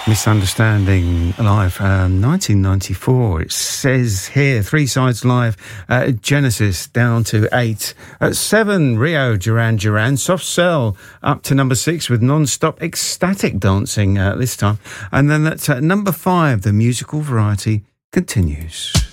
Misunderstanding live, 1994. It says here, 3 sides live, Genesis down to 8. At 7, Rio Duran Duran, Soft Cell up to number 6 with Non-Stop Ecstatic Dancing this time. And then at number 5, the musical variety continues.